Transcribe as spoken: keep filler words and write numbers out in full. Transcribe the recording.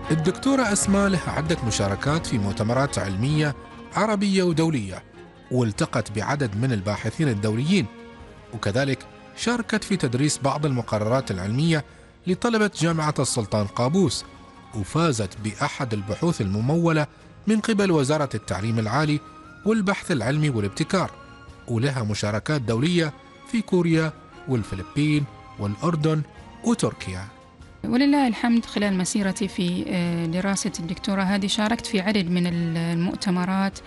الدكتورة أسماء لها عدة مشاركات في مؤتمرات علمية عربية ودولية، والتقت بعدد من الباحثين الدوليين، وكذلك شاركت في تدريس بعض المقررات العلمية لطلبة جامعة السلطان قابوس، وفازت بأحد البحوث الممولة من قبل وزارة التعليم العالي والبحث العلمي والابتكار، ولها مشاركات دولية في كوريا والفلبين والأردن وتركيا. ولله الحمد، خلال مسيرتي في دراسة الدكتوراه هذه شاركت في عدد من المؤتمرات